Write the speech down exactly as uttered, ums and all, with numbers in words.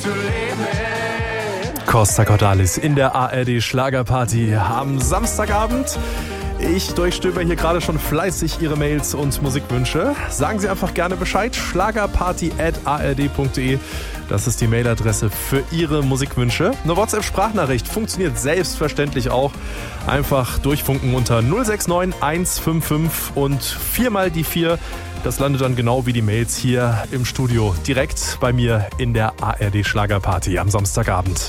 Costa Cordalis in der A R D Schlagerparty am Samstagabend. Ich durchstöber hier gerade schon fleißig Ihre Mails und Musikwünsche. Sagen Sie einfach gerne Bescheid. schlagerparty at a r d punkt d e. Das ist die Mailadresse für Ihre Musikwünsche. Eine WhatsApp-Sprachnachricht funktioniert selbstverständlich auch. Einfach durchfunken unter null sechs neun eins fünf fünf und viermal die vier. Das landet dann genau wie die Mails hier im Studio direkt bei mir in der A R D Schlagerparty am Samstagabend.